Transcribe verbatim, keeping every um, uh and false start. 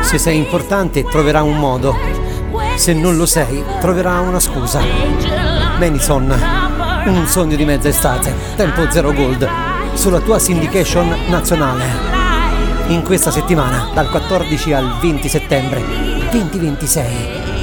Se sei importante troverà un modo, se non lo sei troverà una scusa. Madison, un sogno di mezza estate, tempo zero gold, sulla tua syndication nazionale. In questa settimana, dal quattordici al venti settembre duemilaventisei.